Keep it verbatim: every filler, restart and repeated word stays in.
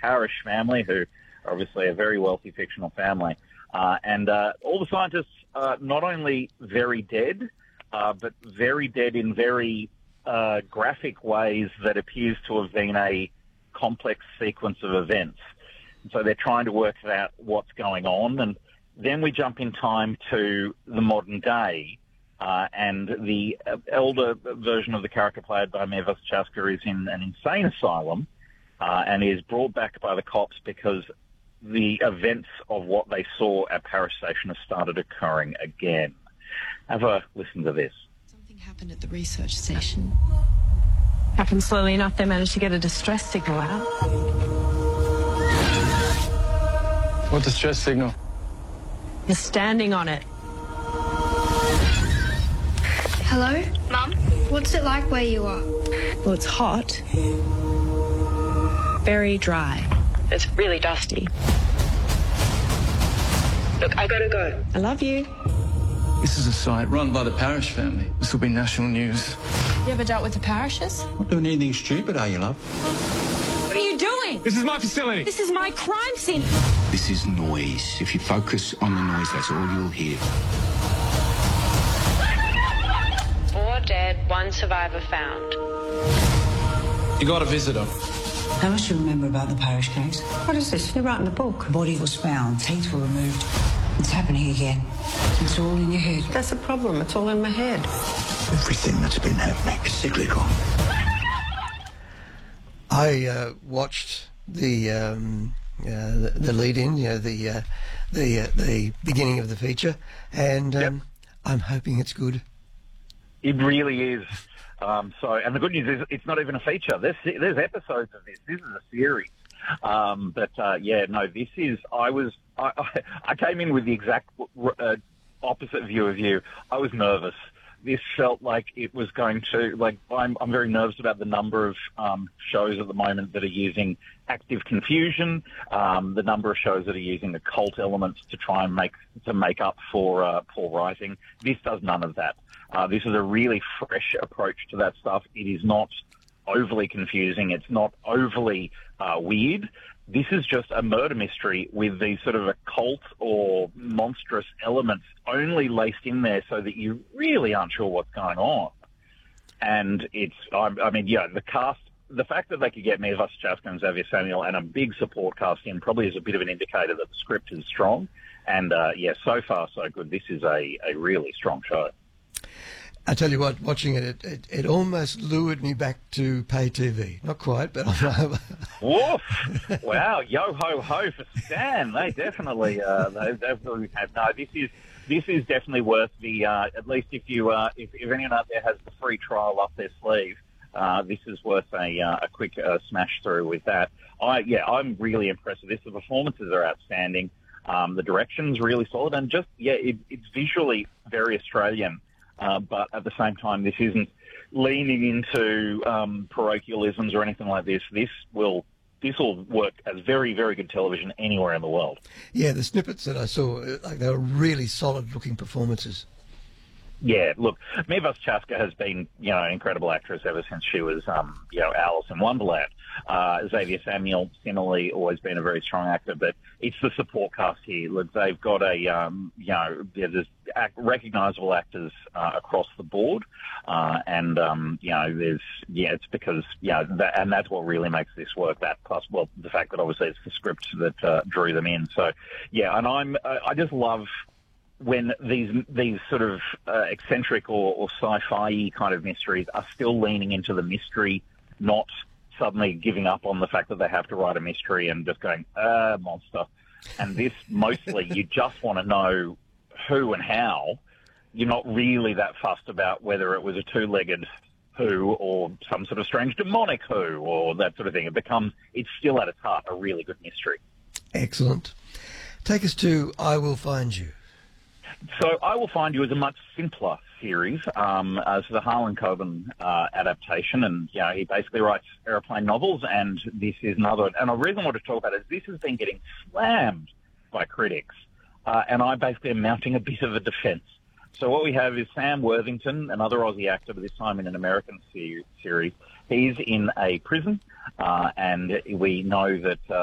Parrish family, who are obviously a very wealthy fictional family. Uh, and uh, all the scientists are not only very dead, uh, but very dead in very uh, graphic ways that appears to have been a complex sequence of events. And so they're trying to work out what's going on. And then we jump in time to the modern day, uh, and the elder version of the character played by Mia Wasikowska is in an insane asylum, uh, and is brought back by the cops because the events of what they saw at Parrish Station have started occurring again. Have a listen to this. Something happened at the research station. Happened slowly enough they managed to get a distress signal out. What distress signal? You're standing on it. Hello? Mum? What's it like where you are? Well, it's hot. Very dry. It's really dusty. Look, I gotta go. I love you. This is a site run by the Parrish family. This will be national news. You ever dealt with the Parrishes? Not doing anything stupid, are you, love? What are you doing? This is my facility. This is my crime scene. This is noise. If you focus on the noise, that's all you'll hear. Four dead, one survivor found. You got a visitor. How much do you remember about the Parrish case? What is this? You're writing the book. A body was found, teeth were removed. It's happening again. It's all in your head. That's the problem. It's all in my head. Everything that's been happening is cyclical. I uh, watched the, um, uh, the the lead-in, you know, the uh, the uh, the beginning of the feature, and um, yep. I'm hoping it's good. It really is. Um, so, and the good news is it's not even a feature. There's there's episodes of this. This is a series. Um, but uh, yeah, no, this is. I was. I, I, I came in with the exact uh, opposite view of you. I was nervous. This felt like it was going to, like, I'm, I'm very nervous about the number of um, shows at the moment that are using active confusion, um, the number of shows that are using occult elements to try and make, to make up for uh, poor writing. This does none of that. Uh, this is a really fresh approach to that stuff. It is not overly confusing. It's not overly uh, weird. This is just a murder mystery with these sort of occult or monstrous elements only laced in there so that you really aren't sure what's going on. And it's, I, I mean, yeah, the cast, the fact that they could get Mia Wasikowska and Xavier Samuel and a big support cast in probably is a bit of an indicator that the script is strong. And, uh, yeah, so far so good. This is a, a really strong show. I tell you what, watching it, it, it, it almost lured me back to pay T V. Not quite, but I'm... Woof! Wow, yo ho ho for Stan. They definitely, uh, they definitely have. No, this is this is definitely worth the. Uh, at least if you, uh, if, if anyone out there has the free trial up their sleeve, uh, this is worth a uh, a quick uh, smash through with that. I yeah, I'm really impressed with this. The performances are outstanding. Um, the direction's really solid, and just yeah, it, it's visually very Australian. Uh, but at the same time, this isn't leaning into um, parochialisms or anything like this. This will this will work as very, very good television anywhere in the world. Yeah, the snippets that I saw, like, they were really solid-looking performances. Yeah, look, Mia Wasikowska has been, you know, an incredible actress ever since she was, um, you know, Alice in Wonderland. Uh, Xavier Samuel, similarly, always been a very strong actor, but it's the support cast here. Look, they've got a, um, you know, there's act- recognisable actors uh, across the board, uh, and, um, you know, there's, yeah, it's because, you know, that, and that's what really makes this work, that plus, well, the fact that obviously it's the script that uh, drew them in. So, yeah, and I'm, uh, I just love when these these sort of uh, eccentric or, or sci-fi kind of mysteries are still leaning into the mystery, not suddenly giving up on the fact that they have to write a mystery and just going, uh, monster. And this, mostly, you just want to know who and how. You're not really that fussed about whether it was a two-legged who or some sort of strange demonic who or that sort of thing. It becomes, it's still at its heart a really good mystery. Excellent. Take us to I Will Find You. So I Will Find You is a much simpler series um, as the Harlan Coben uh, adaptation, and you know he basically writes aeroplane novels, and this is another. And the reason I want to talk about it is this has been getting slammed by critics, uh, and I basically am mounting a bit of a defence. So what we have is Sam Worthington, another Aussie actor, but this time in an American se- series. He's in a prison, uh, and we know that. Uh,